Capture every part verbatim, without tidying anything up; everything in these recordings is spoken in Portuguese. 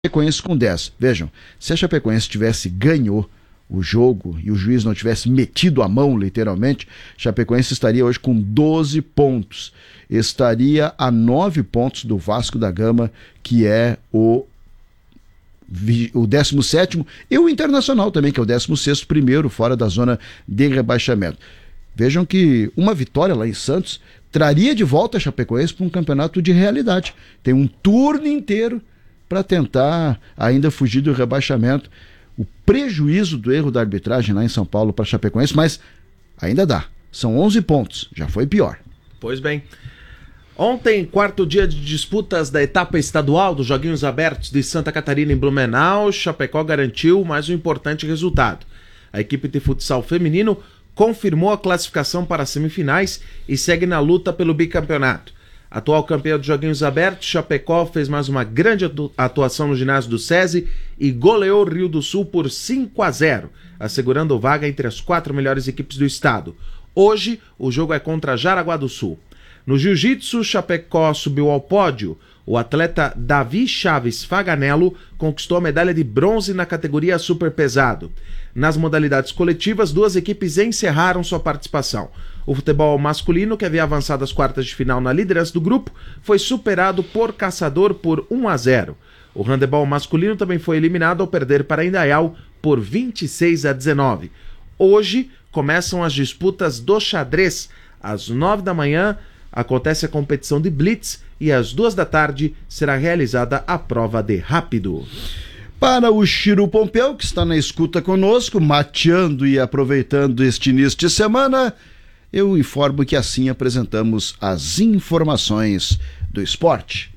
Chapecoense com dez. Vejam, se a Chapecoense tivesse ganho o jogo e o juiz não tivesse metido a mão, literalmente, Chapecoense estaria hoje com doze pontos. Estaria a nove pontos do Vasco da Gama, que é o, o décimo sétimo, e o Internacional também, que é o décimo sexto, primeiro fora da zona de rebaixamento. Vejam que uma vitória lá em Santos traria de volta a Chapecoense para um campeonato de realidade. Tem um turno inteiro para tentar ainda fugir do rebaixamento. O prejuízo do erro da arbitragem lá em São Paulo para a Chapecoense, mas ainda dá. São onze pontos, já foi pior. Pois bem. Ontem, quarto dia de disputas da etapa estadual dos Joguinhos Abertos de Santa Catarina em Blumenau, Chapecó garantiu mais um importante resultado. A equipe de futsal feminino confirmou a classificação para as semifinais e segue na luta pelo bicampeonato. Atual campeão dos Joguinhos Abertos, Chapecó fez mais uma grande atuação no ginásio do SESI e goleou o Rio do Sul por cinco a zero, assegurando vaga entre as quatro melhores equipes do estado. Hoje, o jogo é contra Jaraguá do Sul. No jiu-jitsu, Chapecó subiu ao pódio. O atleta Davi Chaves Faganello conquistou a medalha de bronze na categoria superpesado. Nas modalidades coletivas, duas equipes encerraram sua participação. O futebol masculino, que havia avançado às quartas de final na liderança do grupo, foi superado por Caçador por um a zero. O handebol masculino também foi eliminado ao perder para Indaial por vinte e seis a dezenove. Hoje começam as disputas do xadrez. Às nove da manhã acontece a competição de blitz e às duas da tarde será realizada a prova de rápido. Para o Chiru Pompeu, que está na escuta conosco, mateando e aproveitando este início de semana, eu informo que assim apresentamos as informações do esporte.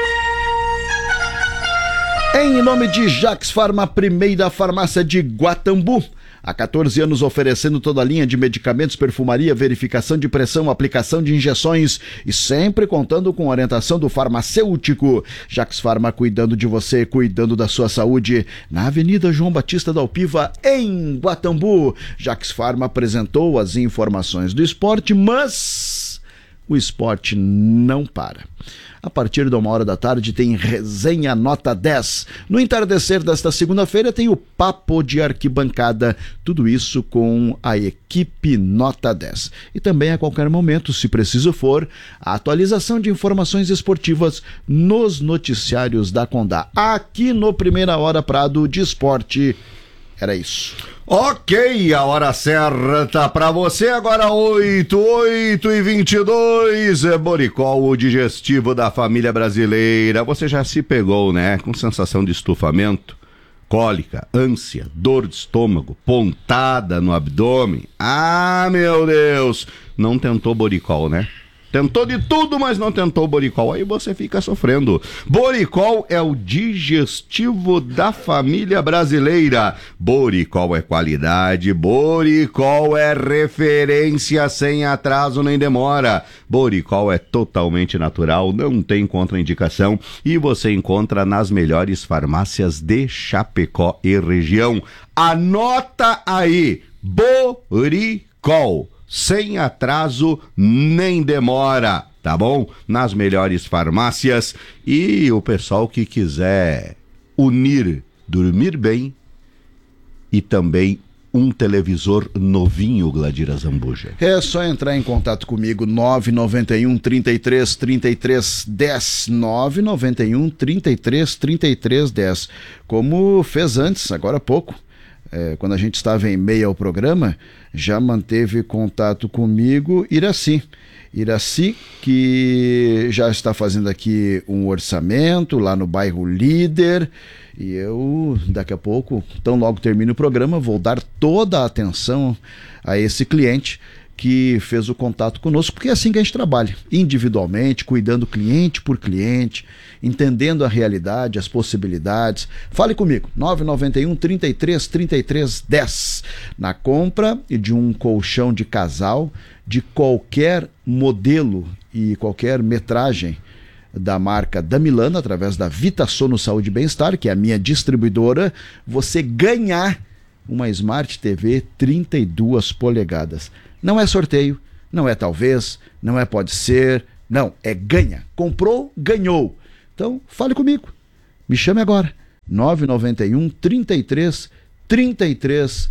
Em nome de Jax Farma, primeira farmácia de Guatambu. Há quatorze anos oferecendo toda a linha de medicamentos, perfumaria, verificação de pressão, aplicação de injeções e sempre contando com orientação do farmacêutico. Jax Farma, cuidando de você, cuidando da sua saúde. Na Avenida João Batista da Alpiva, em Guatambu. Jax Farma apresentou as informações do esporte, mas o esporte não para. A partir de uma hora da tarde tem Resenha Nota dez. No entardecer desta segunda-feira tem o Papo de Arquibancada. Tudo isso com a equipe Nota dez. E também a qualquer momento, se preciso for, a atualização de informações esportivas nos noticiários da Condá. Aqui no Primeira Hora Prado de Esporte. Era isso. Ok, a hora certa para você, agora oito, oito e vinte e dois, é Boricol, o digestivo da família brasileira. Você já se pegou, né? Com sensação de estufamento, cólica, ânsia, dor de estômago, pontada no abdômen. Ah, meu Deus, não tentou Boricol, né? Tentou de tudo, mas não tentou Boricol. Aí você fica sofrendo. Boricol é o digestivo da família brasileira. Boricol é qualidade. Boricol é referência sem atraso nem demora. Boricol é totalmente natural, não tem contraindicação e você encontra nas melhores farmácias de Chapecó e região. Anota aí, Boricol. Sem atraso nem demora, tá bom? Nas melhores farmácias. E o pessoal que quiser unir, dormir bem e também um televisor novinho, Gladira Zambuja. É só entrar em contato comigo, nove nove um, trinta e três, trinta e três, dez, nove nove um, trinta e três, trinta e três, dez, como fez antes, agora há pouco. É, quando a gente estava em meio ao programa, já manteve contato comigo Iraci. Iraci, que já está fazendo aqui um orçamento lá no bairro Líder, e eu, daqui a pouco, tão logo termino o programa, vou dar toda a atenção a esse cliente que fez o contato conosco, porque é assim que a gente trabalha, individualmente, cuidando cliente por cliente, entendendo a realidade, as possibilidades. Fale comigo, nove nove um, trinta e três, trinta e três, dez. Na compra de um colchão de casal, de qualquer modelo e qualquer metragem da marca da Milano, através da Vitasono Saúde e Bem-Estar, que é a minha distribuidora, você ganhar uma Smart T V trinta e duas polegadas. Não é sorteio, não é talvez, não é pode ser, não, é ganha. Comprou, ganhou. Então, fale comigo. Me chame agora. nove nove um, trinta e três, trinta e três,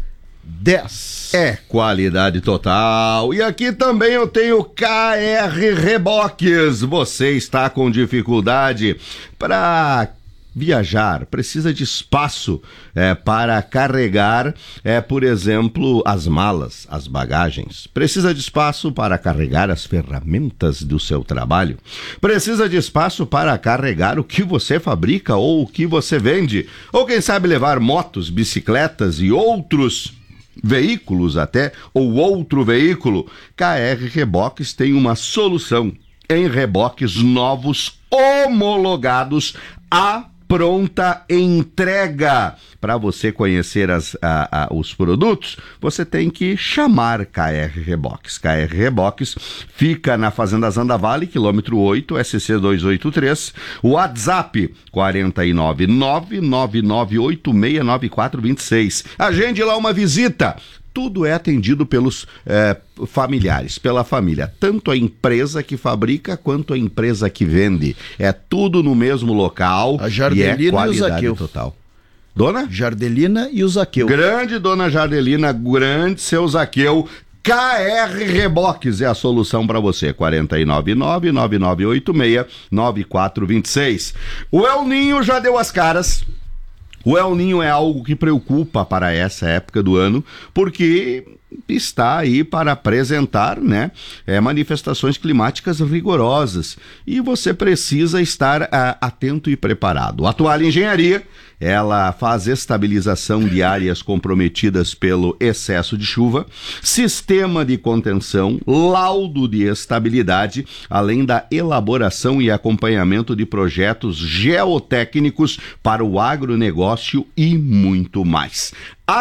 dez. É qualidade total. E aqui também eu tenho K R Reboques. Você está com dificuldade para viajar, precisa de espaço é, para carregar, é, por exemplo, as malas, as bagagens. Precisa de espaço para carregar as ferramentas do seu trabalho. Precisa de espaço para carregar o que você fabrica ou o que você vende. Ou quem sabe levar motos, bicicletas e outros veículos até, ou outro veículo. K R Reboques tem uma solução em reboques novos, homologados, a pronta entrega. Para você conhecer as, a, a, os produtos, você tem que chamar K R Reboques. K R Reboques fica na Fazenda Zanda Vale, quilômetro oito, S C duzentos e oitenta e três. WhatsApp quatro nove nove, nove nove oito seis, nove quatro dois seis. Agende lá uma visita. Tudo é atendido pelos é, familiares, pela família. Tanto a empresa que fabrica quanto a empresa que vende. É tudo no mesmo local. A Jardelina e é qualidade e o Zaqueu. Total. Dona? Jardelina e o Zaqueu. Grande Dona Jardelina, grande seu Zaqueu. K R Reboques é a solução para você. quatro nove nove, nove nove oito seis, nove quatro dois seis. O El Ninho já deu as caras. O El Ninho é algo que preocupa para essa época do ano, porque está aí para apresentar, né, é, manifestações climáticas rigorosas e você precisa estar a, atento e preparado. A Atual Engenharia, ela faz estabilização de áreas comprometidas pelo excesso de chuva, sistema de contenção, laudo de estabilidade, além da elaboração e acompanhamento de projetos geotécnicos para o agronegócio e muito mais.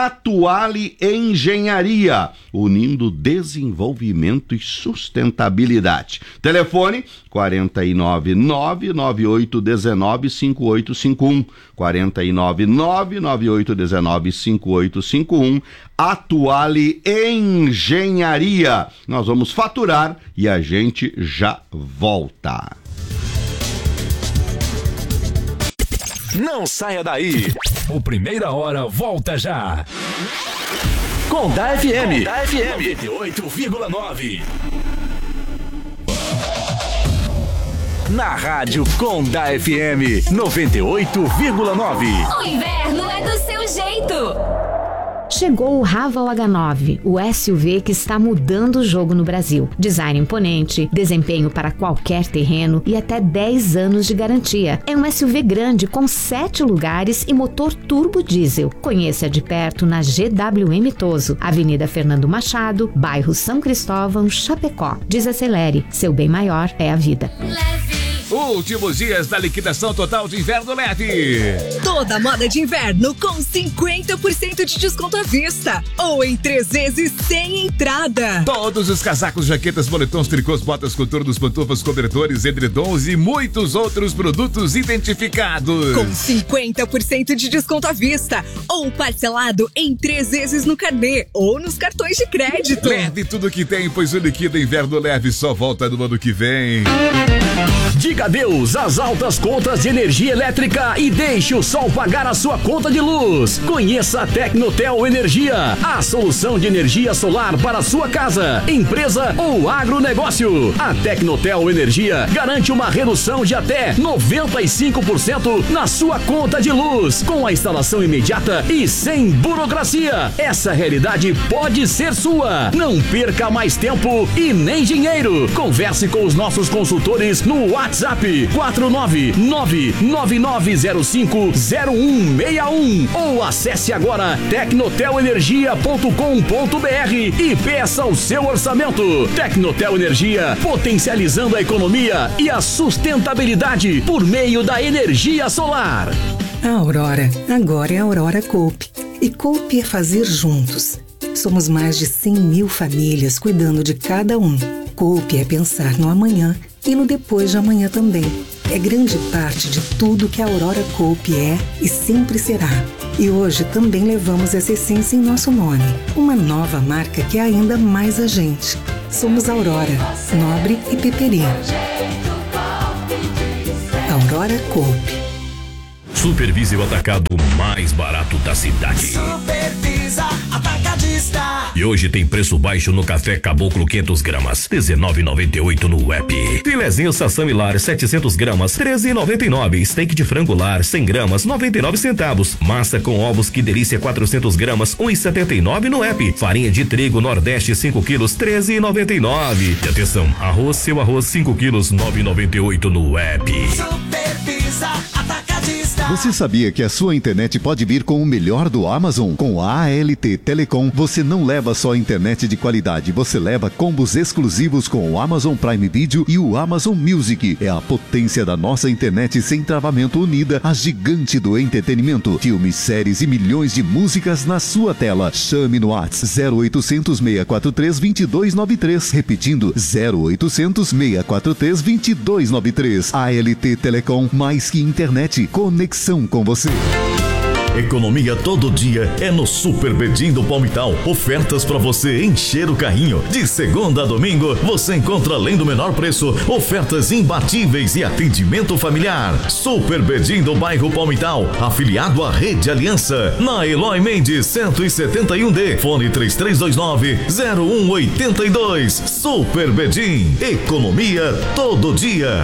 Atuale Engenharia, unindo desenvolvimento e sustentabilidade. Telefone quatro nove nove, nove oito um nove, cinco oito cinco um, quatro nove nove, nove oito um nove, cinco oito cinco um. Atuale Engenharia. Nós vamos faturar e a gente já volta. Não saia daí. O Primeira Hora volta já. Conda F M. Conda F M. noventa e oito vírgula nove. Na rádio Conda F M noventa e oito vírgula nove. O inverno é do seu jeito. Chegou o Raval H nove, o S U V que está mudando o jogo no Brasil. Design imponente, desempenho para qualquer terreno e até dez anos de garantia. É um S U V grande com sete lugares e motor turbo diesel. Conheça de perto na G W M Toso, Avenida Fernando Machado, bairro São Cristóvão, Chapecó. Desacelere, seu bem maior é a vida. Últimos dias da liquidação total de inverno leve. Toda moda de inverno com cinquenta por cento de desconto à vista ou em três vezes sem entrada. Todos os casacos, jaquetas, moletons, tricôs, botas, coturnos, pantufas, cobertores, edredons e muitos outros produtos identificados. Com cinquenta por cento de desconto à vista ou parcelado em três vezes no carnê ou nos cartões de crédito. Leve tudo que tem, pois o Liquida Inverno Leve só volta no ano que vem. Diga adeus às altas contas de energia elétrica e deixe o sol pagar a sua conta de luz. Conheça a Tecnotel Energia, a solução de energia solar para a sua casa, empresa ou agronegócio. A Tecnotel Energia garante uma redução de até noventa e cinco por cento na sua conta de luz, com a instalação imediata e sem burocracia. Essa realidade pode ser sua. Não perca mais tempo e nem dinheiro. Converse com os nossos consultores no WhatsApp quatro nove nove, nove nove zero cinco, zero um seis um ou acesse agora tecnotel energia ponto com ponto b r e peça o seu orçamento. Tecnotel Energia, potencializando a economia e a sustentabilidade por meio da energia solar. A Aurora agora é a Aurora Coop. E Coop é fazer juntos. Somos mais de cem mil famílias cuidando de cada um. Coop é pensar no amanhã e no depois de amanhã também. É grande parte de tudo que a Aurora Coop é e sempre será. E hoje também levamos essa essência em nosso nome. Uma nova marca que é ainda mais a gente. Somos Aurora, Nobre e Peperi. Aurora Coop. Supervisa o atacado mais barato da cidade. Supervisa Atacadista. E hoje tem preço baixo no café Caboclo quinhentas gramas, dezenove reais e noventa e oito no app. Filezinho Sassami Lar setecentas gramas, treze reais e noventa e nove. Steak de frango lar cem gramas, noventa e nove centavos. Massa com ovos Que Delícia quatrocentas gramas, um real e setenta e nove no app. Farinha de trigo Nordeste cinco quilos, treze reais e noventa e nove. E atenção, arroz seu arroz cinco quilos, nove reais e noventa e oito no app. Supervisa Atacadista. Você sabia que a sua internet pode vir com o melhor do Amazon? Com a A L T Telecom, você não leva só internet de qualidade, você leva combos exclusivos com o Amazon Prime Video e o Amazon Music. É a potência da nossa internet sem travamento unida à gigante do entretenimento. Filmes, séries e milhões de músicas na sua tela. Chame no WhatsApp zero oitocentos, seis quatro três, dois dois nove três. Repetindo, zero oitocentos, seis quatro três, dois dois nove três. A L T Telecom, mais que internet, conexão com você. Economia todo dia é no Super Bedim do Palmital. Ofertas para você encher o carrinho. De segunda a domingo, você encontra, além do menor preço, ofertas imbatíveis e atendimento familiar. Super Bedim do bairro Palmital, afiliado à Rede Aliança, na Eloy Mendes cento e setenta e um D, fone três três dois nove, zero um oito dois. Super Bedim, economia todo dia.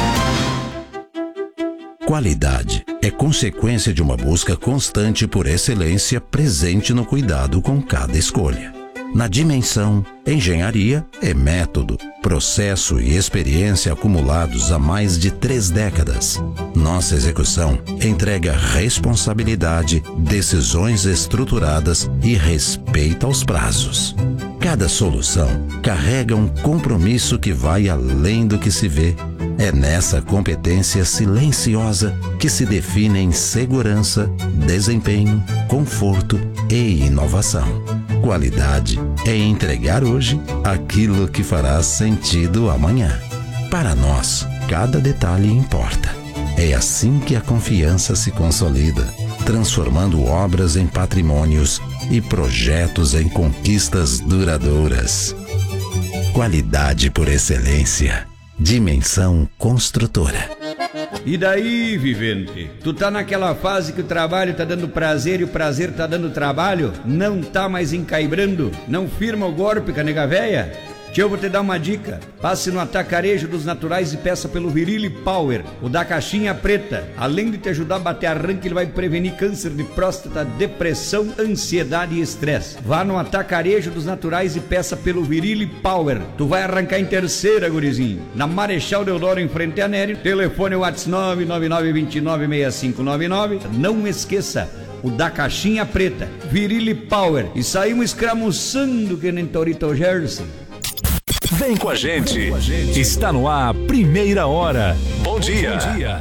Qualidade é consequência de uma busca constante por excelência presente no cuidado com cada escolha. Na Dimensão, engenharia é método, processo e experiência acumulados há mais de três décadas. Nossa execução entrega responsabilidade, decisões estruturadas e respeito aos prazos. Cada solução carrega um compromisso que vai além do que se vê. É nessa competência silenciosa que se definem segurança, desempenho, conforto e inovação. Qualidade é entregar hoje aquilo que fará sentido amanhã. Para nós, cada detalhe importa. É assim que a confiança se consolida, transformando obras em patrimônios e projetos em conquistas duradouras. Qualidade por excelência. Dimensão Construtora. E daí, vivente? Tu tá naquela fase que o trabalho tá dando prazer e o prazer tá dando trabalho? Não tá mais encaibrando? Não firma o golpe, canega véia? Tio, eu vou te dar uma dica. Passe no Atacarejo dos Naturais e peça pelo Virile Power, o da caixinha preta. Além de te ajudar a bater arranque, ele vai prevenir câncer de próstata, depressão, ansiedade e estresse. Vá no Atacarejo dos Naturais e peça pelo Virile Power. Tu vai arrancar em terceira, gurizinho. Na Marechal Deodoro, em frente a Nério. Telefone WhatsApp nove nove nove, dois nove, seis cinco nove nove. Não esqueça, o da caixinha preta, Virile Power. E saímos escramuçando que nem Torito Jersey. Vem com a gente. Está no ar, Primeira Hora. Bom dia. Bom dia.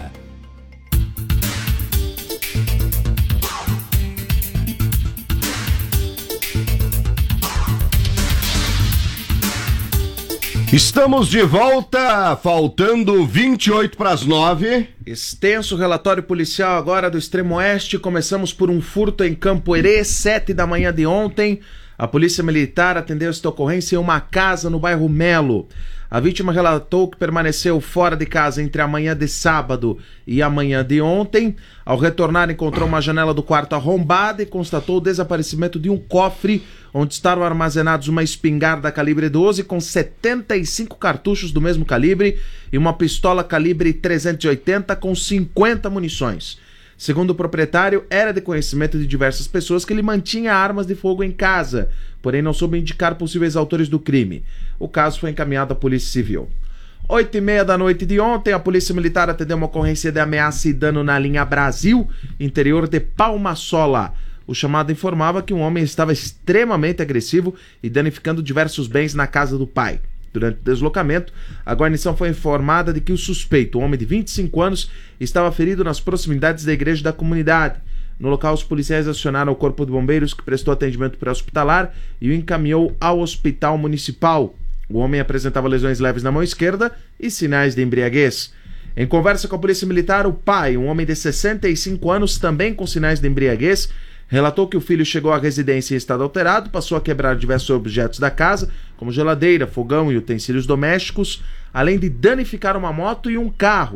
Estamos de volta, faltando vinte e oito para as nove. Extenso relatório policial agora do Extremo Oeste. Começamos por um furto em Campo Herê, sete da manhã de ontem. A Polícia Militar atendeu esta ocorrência em uma casa no bairro Melo. A vítima relatou que permaneceu fora de casa entre a manhã de sábado e a manhã de ontem. Ao retornar, encontrou uma janela do quarto arrombada e constatou o desaparecimento de um cofre onde estavam armazenados uma espingarda calibre doze com setenta e cinco cartuchos do mesmo calibre e uma pistola calibre trezentos e oitenta com cinquenta munições. Segundo o proprietário, era de conhecimento de diversas pessoas que ele mantinha armas de fogo em casa, porém não soube indicar possíveis autores do crime. O caso foi encaminhado à Polícia Civil. Oito e meia da noite de ontem, a Polícia Militar atendeu uma ocorrência de ameaça e dano na linha Brasil, interior de Palmasola. O chamado informava que um homem estava extremamente agressivo e danificando diversos bens na casa do pai. Durante o deslocamento, a guarnição foi informada de que o suspeito, um homem de vinte e cinco anos, estava ferido nas proximidades da igreja da comunidade. No local, os policiais acionaram o corpo de bombeiros, que prestou atendimento pré-hospitalar e o encaminhou ao hospital municipal. O homem apresentava lesões leves na mão esquerda e sinais de embriaguez. Em conversa com a Polícia Militar, o pai, um homem de sessenta e cinco anos, também com sinais de embriaguez, relatou que o filho chegou à residência em estado alterado, passou a quebrar diversos objetos da casa, como geladeira, fogão e utensílios domésticos, além de danificar uma moto e um carro.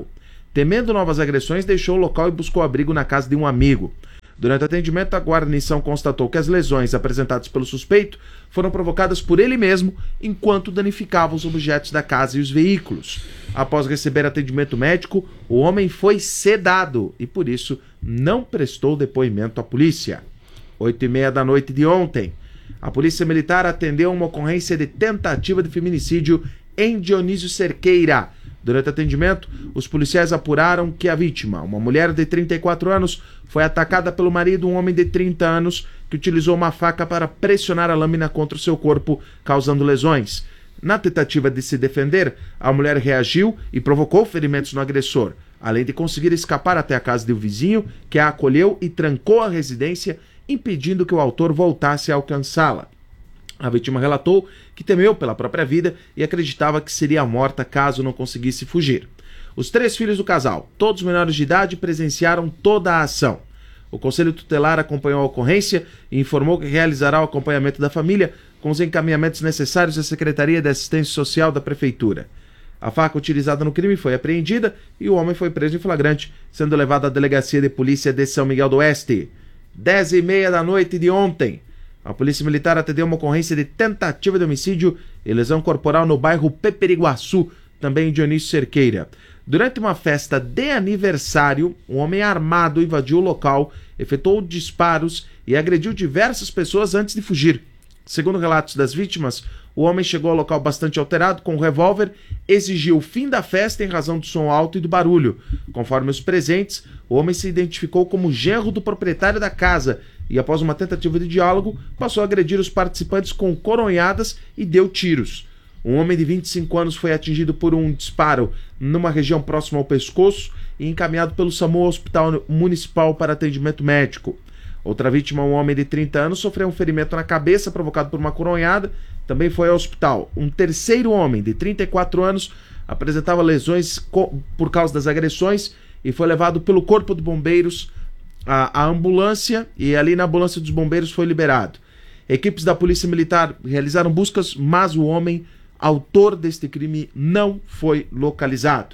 Temendo novas agressões, deixou o local e buscou abrigo na casa de um amigo. Durante o atendimento, a guarnição constatou que as lesões apresentadas pelo suspeito foram provocadas por ele mesmo enquanto danificava os objetos da casa e os veículos. Após receber atendimento médico, o homem foi sedado e, por isso, não prestou depoimento à polícia. Oito e meia da noite de ontem, a Polícia Militar atendeu uma ocorrência de tentativa de feminicídio em Dionísio Cerqueira. Durante o atendimento, os policiais apuraram que a vítima, uma mulher de trinta e quatro anos, foi atacada pelo marido, um homem de trinta anos, que utilizou uma faca para pressionar a lâmina contra o seu corpo, causando lesões. Na tentativa de se defender, a mulher reagiu e provocou ferimentos no agressor, além de conseguir escapar até a casa de um vizinho, que a acolheu e trancou a residência, impedindo que o autor voltasse a alcançá-la. A vítima relatou que temeu pela própria vida e acreditava que seria morta caso não conseguisse fugir. Os três filhos do casal, todos menores de idade, presenciaram toda a ação. O Conselho Tutelar acompanhou a ocorrência e informou que realizará o acompanhamento da família com os encaminhamentos necessários à Secretaria de Assistência Social da Prefeitura. A faca utilizada no crime foi apreendida e o homem foi preso em flagrante, sendo levado à Delegacia de Polícia de São Miguel do Oeste. Dez e meia da noite de ontem, a Polícia Militar atendeu uma ocorrência de tentativa de homicídio e lesão corporal no bairro Peperiguaçu, também em Dionísio Cerqueira. Durante uma festa de aniversário, um homem armado invadiu o local, efetuou disparos e agrediu diversas pessoas antes de fugir. Segundo relatos das vítimas, o homem chegou ao local bastante alterado com um revólver, exigiu o fim da festa em razão do som alto e do barulho. Conforme os presentes, o homem se identificou como genro do proprietário da casa e, após uma tentativa de diálogo, passou a agredir os participantes com coronhadas e deu tiros. Um homem de vinte e cinco anos foi atingido por um disparo numa região próxima ao pescoço e encaminhado pelo SAMU ao Hospital Municipal para atendimento médico. Outra vítima, um homem de trinta anos, sofreu um ferimento na cabeça provocado por uma coronhada, também foi ao hospital. Um terceiro homem, de trinta e quatro anos, apresentava lesões por causa das agressões e foi levado pelo Corpo de Bombeiros à, à ambulância e ali na ambulância dos bombeiros foi liberado. Equipes da Polícia Militar realizaram buscas, mas o homem autor deste crime não foi localizado.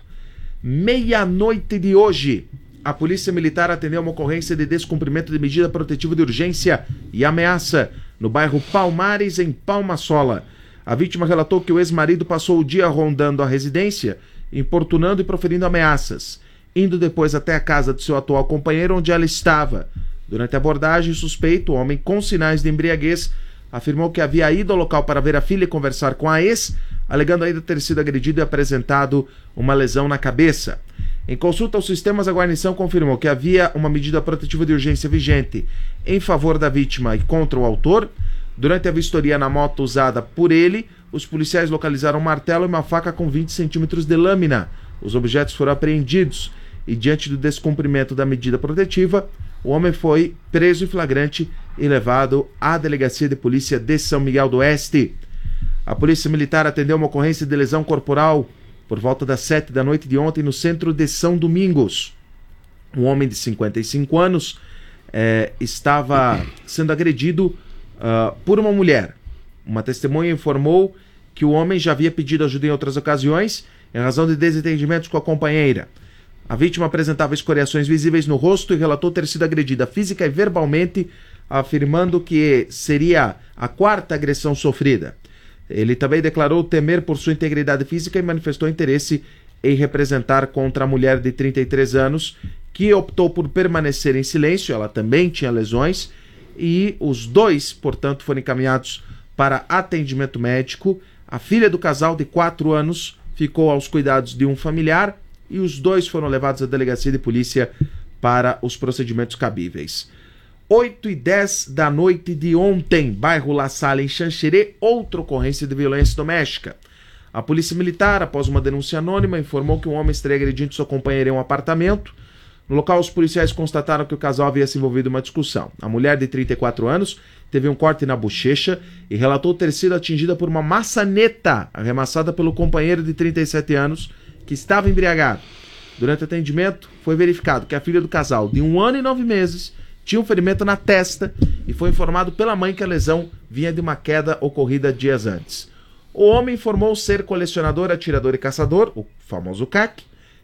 Meia-noite de hoje, a Polícia Militar atendeu uma ocorrência de descumprimento de medida protetiva de urgência e ameaça no bairro Palmares, em Palma-Sola. A vítima relatou que o ex-marido passou o dia rondando a residência, importunando e proferindo ameaças, indo depois até a casa de seu atual companheiro, onde ela estava. Durante a abordagem, o suspeito, homem com sinais de embriaguez, afirmou que havia ido ao local para ver a filha e conversar com a ex, alegando ainda ter sido agredido e apresentado uma lesão na cabeça. Em consulta aos sistemas, a guarnição confirmou que havia uma medida protetiva de urgência vigente em favor da vítima e contra o autor. Durante a vistoria na moto usada por ele, os policiais localizaram um martelo e uma faca com vinte centímetros de lâmina. Os objetos foram apreendidos e, diante do descumprimento da medida protetiva, o homem foi preso em flagrante e levado à Delegacia de Polícia de São Miguel do Oeste. A Polícia Militar atendeu uma ocorrência de lesão corporal por volta das sete da noite de ontem no centro de São Domingos. Um homem de cinquenta e cinco anos eh, estava sendo agredido uh, por uma mulher. Uma testemunha informou que o homem já havia pedido ajuda em outras ocasiões em razão de desentendimentos com a companheira. A vítima apresentava escoriações visíveis no rosto e relatou ter sido agredida física e verbalmente, afirmando que seria a quarta agressão sofrida. Ele também declarou temer por sua integridade física e manifestou interesse em representar contra a mulher de trinta e três anos, que optou por permanecer em silêncio. Ela também tinha lesões e os dois, portanto, foram encaminhados para atendimento médico. A filha do casal, de quatro anos, ficou aos cuidados de um familiar e os dois foram levados à Delegacia de Polícia para os procedimentos cabíveis. oito e dez da noite de ontem, bairro La Salle, em Xanxerê, outra ocorrência de violência doméstica. A Polícia Militar, após uma denúncia anônima, informou que um homem estaria agredindo sua companheira em um apartamento. No local, os policiais constataram que o casal havia se envolvido em uma discussão. A mulher, de trinta e quatro anos, teve um corte na bochecha e relatou ter sido atingida por uma maçaneta arremessada pelo companheiro de trinta e sete anos, que estava embriagado. Durante o atendimento, foi verificado que a filha do casal, de um ano e nove meses, tinha um ferimento na testa e foi informado pela mãe que a lesão vinha de uma queda ocorrida dias antes. O homem informou ser colecionador, atirador e caçador, o famoso C A C,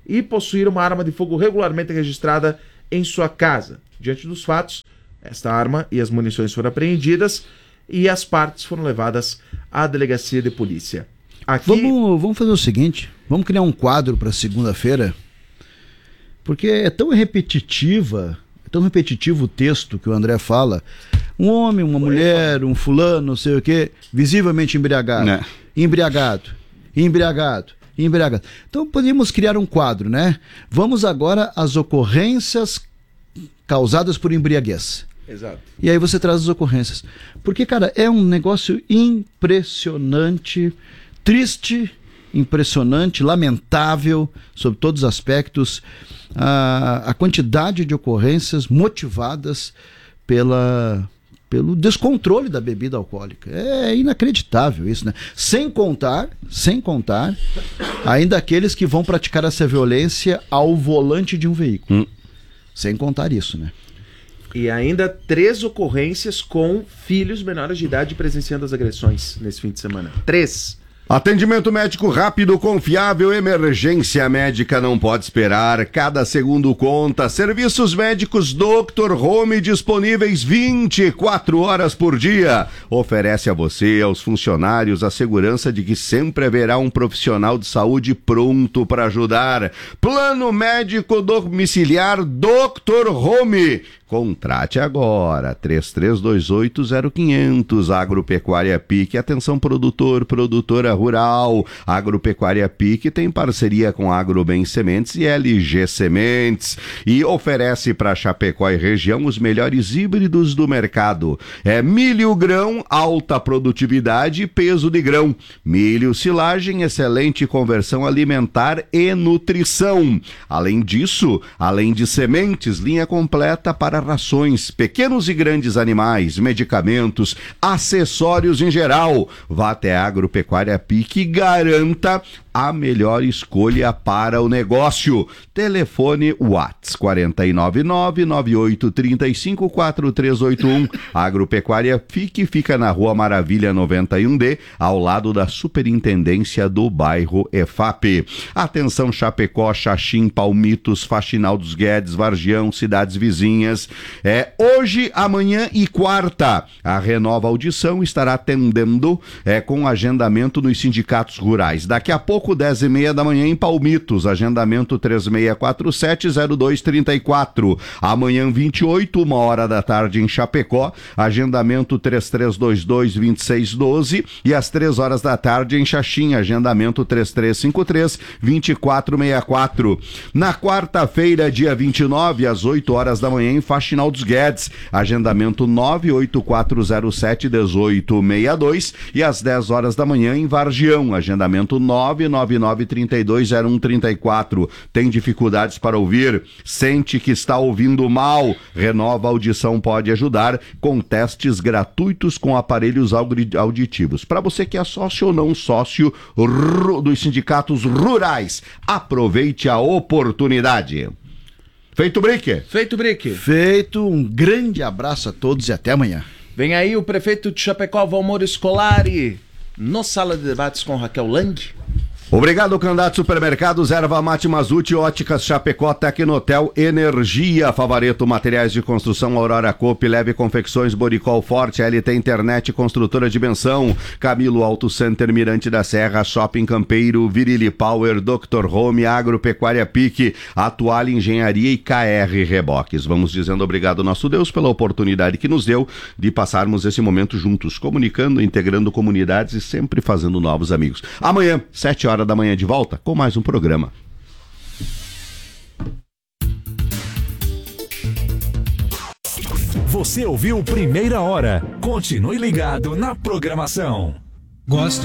e possuir uma arma de fogo regularmente registrada em sua casa. Diante dos fatos, esta arma e as munições foram apreendidas e as partes foram levadas à delegacia de polícia. Aqui... Vamos, vamos fazer o seguinte, vamos criar um quadro para segunda-feira, porque é tão repetitiva, é tão repetitivo o texto que o André fala. Um homem, uma mulher, um fulano, não sei o quê, visivelmente embriagado, Né. embriagado, embriagado, embriagado. Então podemos criar um quadro, né? Vamos agora às ocorrências causadas por embriaguez. Exato. E aí você traz as ocorrências. Porque, cara, é um negócio impressionante, triste, impressionante, lamentável, sob todos os aspectos, a, a quantidade de ocorrências motivadas pela, pelo descontrole da bebida alcoólica. É inacreditável isso, né? Sem contar, sem contar, ainda aqueles que vão praticar essa violência ao volante de um veículo. Hum. Sem contar isso, né? E ainda três ocorrências com filhos menores de idade presenciando as agressões nesse fim de semana. Três. Atendimento médico rápido, confiável, emergência médica não pode esperar, cada segundo conta. Serviços médicos doutor Home disponíveis vinte e quatro horas por dia. Oferece a você e aos funcionários a segurança de que sempre haverá um profissional de saúde pronto para ajudar. Plano médico domiciliar doutor Home. Contrate agora, três três dois oito zero zero zero zero, Agropecuária Pique, atenção produtor, produtora rural, Agropecuária Pique tem parceria com Agrobem Sementes e L G Sementes e oferece para Chapecó e região os melhores híbridos do mercado. É milho grão, alta produtividade e peso de grão. Milho silagem, excelente conversão alimentar e nutrição. Além disso, além de sementes, linha completa para rações, pequenos e grandes animais, medicamentos, acessórios em geral. Vá até a Agropecuária Pique e garanta a melhor escolha para o negócio. Telefone Whats quatro nove nove, nove oito três cinco, quatro três oito um. Agropecuária Pique fica na Rua Maravilha noventa e um D, ao lado da Superintendência do bairro E F A P. Atenção Chapecó, Xaxim, Palmitos, Faxinal dos Guedes, Vargião, cidades vizinhas. É hoje, amanhã e quarta. A Renova Audição estará atendendo é, com agendamento nos sindicatos rurais. Daqui a pouco, dez e meia da manhã em Palmitos, agendamento três seis quatro sete, zero dois três quatro. Amanhã, vinte e oito, uma hora da tarde em Chapecó, agendamento três três dois dois, dois seis um dois e às três horas da tarde em Xaxim, agendamento três três cinco três, dois quatro seis quatro. Na quarta-feira, dia vinte e nove, às oito horas da manhã em Faxinal dos Guedes, agendamento nove oito quatro zero sete, um oito seis dois e às dez horas da manhã em Vargião, agendamento nove nove nove três dois zero um três quatro. Tem dificuldades para ouvir? Sente que está ouvindo mal? Renova Audição pode ajudar com testes gratuitos com aparelhos auditivos. Para você que é sócio ou não sócio dos sindicatos rurais, aproveite a oportunidade. Feito o Brick? Feito o Brick. Feito, um grande abraço a todos e até amanhã. Vem aí o prefeito de Chapecó, Valmor Scolari, no Sala de Debates com Raquel Lang. Obrigado, Candidato Supermercados, Erva Mate Mazute, Óticas Chapecó, Tecnotel, Energia, Favareto, Materiais de Construção, Aurora Coop, Leve Confecções, Boricol Forte, L T Internet, Construtora de Benção, Camilo Auto Center, Mirante da Serra, Shopping Campeiro, Virili Power, doutor Home, Agropecuária Pique, Atual Engenharia e K R Reboques. Vamos dizendo obrigado, nosso Deus, pela oportunidade que nos deu de passarmos esse momento juntos, comunicando, integrando comunidades e sempre fazendo novos amigos. Amanhã, sete horas da manhã de volta com mais um programa. Você ouviu Primeira Hora. Continue ligado na programação. Gosto